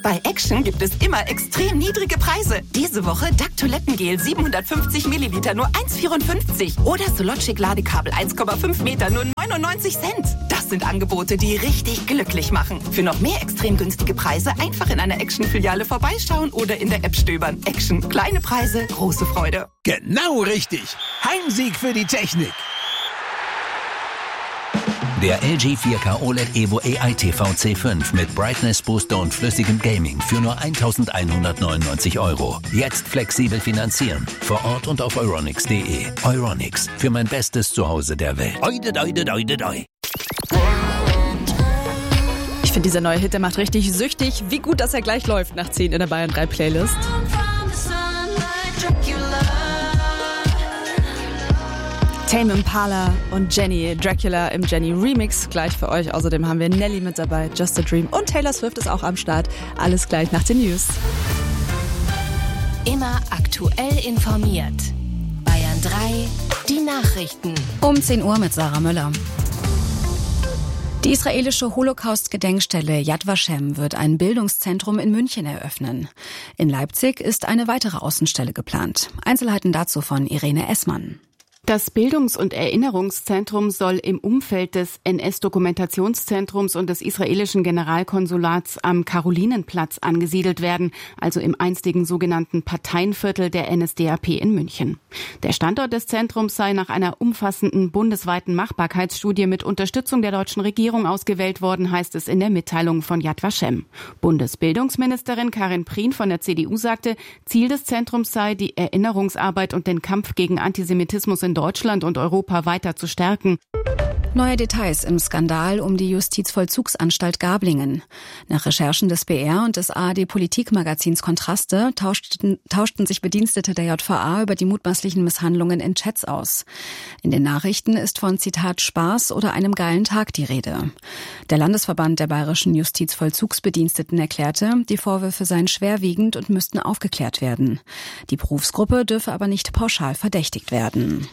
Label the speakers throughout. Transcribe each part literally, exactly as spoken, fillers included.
Speaker 1: Bei Action gibt es immer extrem niedrige Preise. Diese Woche D A C Toilettengel siebenhundertfünfzig Milliliter nur eins Komma vierundfünfzig oder Sologic Ladekabel eins Komma fünf Meter nur neunundneunzig Cent. Das sind Angebote, die richtig glücklich machen. Für noch mehr extrem günstige Preise einfach in einer Action-Filiale vorbeischauen oder in der App stöbern. Action. Kleine Preise, große Freude.
Speaker 2: Genau richtig. Heimsieg für die Technik.
Speaker 3: Der L G vier K O L E D Evo A I T V C fünf mit Brightness Booster und flüssigem Gaming für nur eintausendeinhundertneunundneunzig Euro. Jetzt flexibel finanzieren. Vor Ort und auf euronics punkt de. Euronics. Für mein bestes Zuhause der Welt. Oide, oide, oide, oide.
Speaker 4: Ich finde, dieser neue Hit, der macht richtig süchtig. Wie gut, dass er gleich läuft nach zehn in der Bayern drei Playlist. Tame Impala und Jenny Dracula im Jenny Remix gleich für euch. Außerdem haben wir Nelly mit dabei, Just a Dream und Taylor Swift ist auch am Start. Alles gleich nach den News.
Speaker 5: Immer aktuell informiert. Bayern drei, die Nachrichten.
Speaker 6: Um zehn Uhr mit Sarah Müller. Die israelische Holocaust-Gedenkstelle Yad Vashem wird ein Bildungszentrum in München eröffnen. In Leipzig ist eine weitere Außenstelle geplant. Einzelheiten dazu von Irene Essmann.
Speaker 7: Das Bildungs- und Erinnerungszentrum soll im Umfeld des N S-Dokumentationszentrums und des israelischen Generalkonsulats am Karolinenplatz angesiedelt werden, also im einstigen sogenannten Parteienviertel der N S D A P in München. Der Standort des Zentrums sei nach einer umfassenden bundesweiten Machbarkeitsstudie mit Unterstützung der deutschen Regierung ausgewählt worden, heißt es in der Mitteilung von Yad Vashem. Bundesbildungsministerin Karin Prien von der C D U sagte, Ziel des Zentrums sei, die Erinnerungsarbeit und den Kampf gegen Antisemitismus in Deutschland und Europa weiter zu stärken.
Speaker 6: Neue Details im Skandal um die Justizvollzugsanstalt Gablingen. Nach Recherchen des B R und des A R D-Politikmagazins Kontraste tauschten, tauschten sich Bedienstete der J V A über die mutmaßlichen Misshandlungen in Chats aus. In den Nachrichten ist von Zitat Spaß oder einem geilen Tag die Rede. Der Landesverband der bayerischen Justizvollzugsbediensteten erklärte, die Vorwürfe seien schwerwiegend und müssten aufgeklärt werden. Die Berufsgruppe dürfe aber nicht pauschal verdächtigt werden.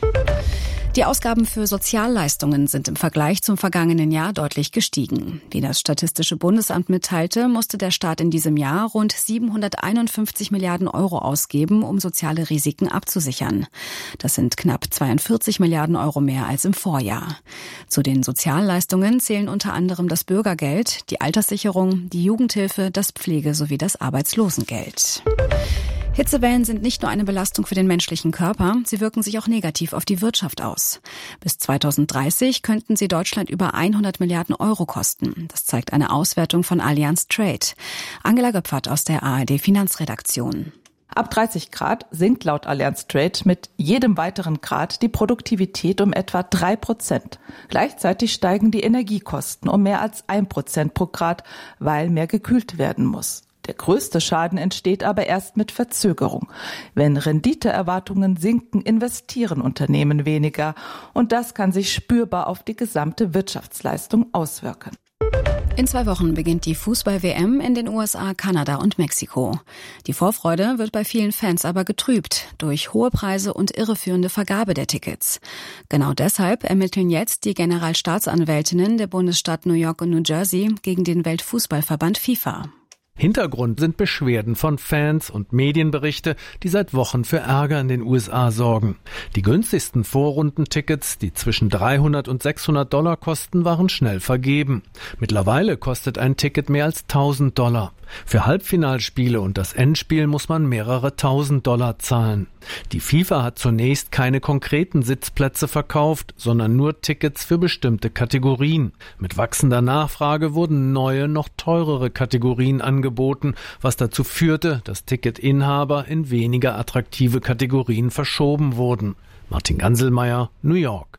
Speaker 6: Die Ausgaben für Sozialleistungen sind im Vergleich zum vergangenen Jahr deutlich gestiegen. Wie das Statistische Bundesamt mitteilte, musste der Staat in diesem Jahr rund siebenhunderteinundfünfzig Milliarden Euro ausgeben, um soziale Risiken abzusichern. Das sind knapp zweiundvierzig Milliarden Euro mehr als im Vorjahr. Zu den Sozialleistungen zählen unter anderem das Bürgergeld, die Alterssicherung, die Jugendhilfe, das Pflege- sowie das Arbeitslosengeld. Hitzewellen sind nicht nur eine Belastung für den menschlichen Körper, sie wirken sich auch negativ auf die Wirtschaft aus. Bis zweitausenddreißig könnten sie Deutschland über hundert Milliarden Euro kosten. Das zeigt eine Auswertung von Allianz Trade. Angela Göpfert aus der A R D-Finanzredaktion.
Speaker 8: Ab dreißig Grad sinkt laut Allianz Trade mit jedem weiteren Grad die Produktivität um etwa drei Prozent. Gleichzeitig steigen die Energiekosten um mehr als ein Prozent pro Grad, weil mehr gekühlt werden muss. Der größte Schaden entsteht aber erst mit Verzögerung. Wenn Renditeerwartungen sinken, investieren Unternehmen weniger. Und das kann sich spürbar auf die gesamte Wirtschaftsleistung auswirken.
Speaker 6: In zwei Wochen beginnt die Fußball-W M in den U S A, Kanada und Mexiko. Die Vorfreude wird bei vielen Fans aber getrübt durch hohe Preise und irreführende Vergabe der Tickets. Genau deshalb ermitteln jetzt die Generalstaatsanwältinnen der Bundesstaat New York und New Jersey gegen den Weltfußballverband FIFA.
Speaker 9: Hintergrund sind Beschwerden von Fans und Medienberichte, die seit Wochen für Ärger in den U S A sorgen. Die günstigsten Vorrundentickets, die zwischen dreihundert und sechshundert Dollar kosten, waren schnell vergeben. Mittlerweile kostet ein Ticket mehr als tausend Dollar. Für Halbfinalspiele und das Endspiel muss man mehrere tausend Dollar zahlen. Die FIFA hat zunächst keine konkreten Sitzplätze verkauft, sondern nur Tickets für bestimmte Kategorien. Mit wachsender Nachfrage wurden neue, noch teurere Kategorien angeboten, was dazu führte, dass Ticketinhaber in weniger attraktive Kategorien verschoben wurden. Martin Ganselmeier, New York.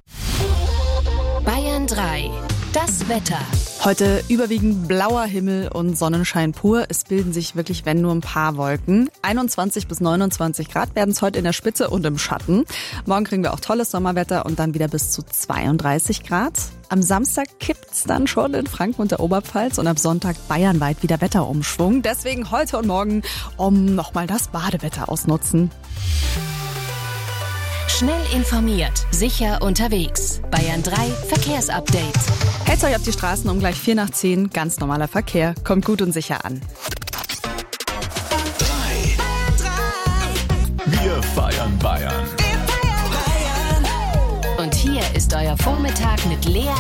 Speaker 5: Bayern drei. Das Wetter.
Speaker 4: Heute überwiegend blauer Himmel und Sonnenschein pur. Es bilden sich wirklich, wenn nur ein paar Wolken. einundzwanzig bis neunundzwanzig Grad werden es heute in der Spitze und im Schatten. Morgen kriegen wir auch tolles Sommerwetter und dann wieder bis zu zweiunddreißig Grad. Am Samstag kippt's dann schon in Franken und der Oberpfalz und ab Sonntag bayernweit wieder Wetterumschwung. Deswegen heute und morgen um nochmal das Badewetter ausnutzen.
Speaker 5: Schnell informiert, sicher unterwegs. Bayern drei Verkehrsupdate.
Speaker 4: Hält's euch auf die Straßen um gleich vier nach zehn. Ganz normaler Verkehr. Kommt gut und sicher an.
Speaker 2: Wir feiern Bayern.
Speaker 5: Und hier ist euer Vormittag mit Lea,